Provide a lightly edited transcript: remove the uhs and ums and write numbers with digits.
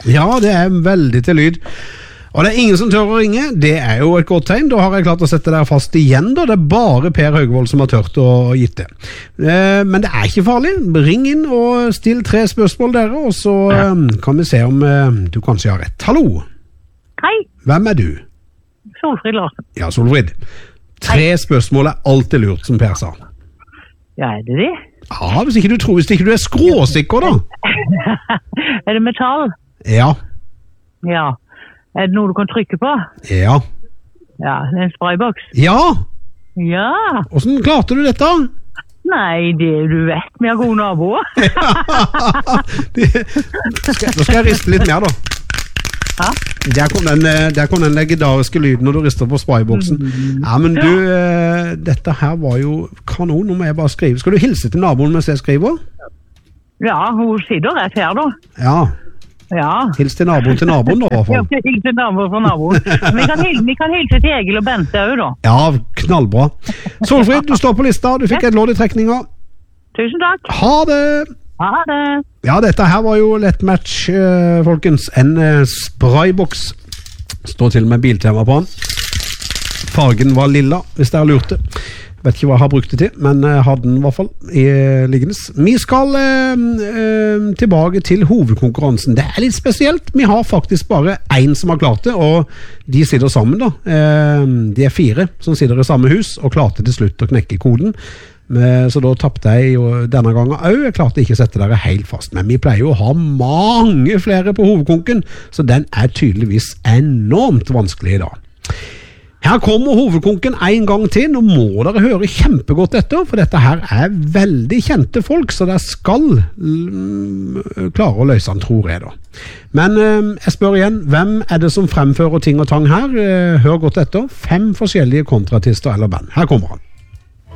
Ja, det veldig til lyd. Og det ingen som tør å ringe, det jo et godt tegn. Da har jeg klart å sette dere fast igjen da. Det bare Per Høgvold som har tørt å gitt det. Men det ikke farlig. Ring inn og still 3 spørsmål dere, og så kan vi se om du kanskje har rett. Hallo! Hei, Hvem du? Solfrid Larsen. Ja, Solfrid. 3 spørsmål alltid lurt, som Per sa. Ja, det det? Ja, hvis ikke du skråsikker da. Det metall? Ja. Ja. Det noe du kan trykke på? Ja. Ja, en sprayboks? Ja! Ja. Hvordan klarte du dette? Nei, det du vet, vi har gode naboer. Nå skal jeg riste litt mer da. Ja? Der kom den legendariske lyden når du rister på sprayboksen. Ja, men du, dette her var jo kanon, nå må jeg bare skrive. Skal du hilse til naboen mens jeg skriver? Ja, hun sitter rett her da. Ja. Ja. Hils til naboen da, i hvert fall. Ja, hils til naboen fra naboen. Vi kan hilse til Egil og Bente også da. Ja, knallbra. Solfrid, du står på lista, du fikk et lodd i trekninga. Tusen takk. Ha det! Ha det. Ja, dette her var jo lett match, folkens. En sprayboks. Står til med biltema på den. Fargen var lilla, hvis dere lurte. Vet ikke hva jeg har brukt det til, men jeg har den i hvert fall i liggendes. Vi skal tilbake til hovedkonkurransen. Det litt spesielt. Vi har faktisk bare en som har klart det, og de sitter sammen da. De 4 som sitter i samme hus, og klarte til slutt å knekke koden. Så da tappte jeg jo denne gangen også. Jeg klarte ikke å sette dere helt fast, men vi pleier jo å ha mange flere på hovedkonken, så den tydeligvis enormt vanskelig i dag. Her kommer hovedkonken en gang til. Nå må dere høre kjempegodt etter, for dette her veldig kjente folk, så dere skal klare å løse den, tror jeg da. Men jeg spør igjen, hvem det som fremfører ting og tang her? Hør godt etter. 5 forskjellige kontratister eller band. Her kommer han.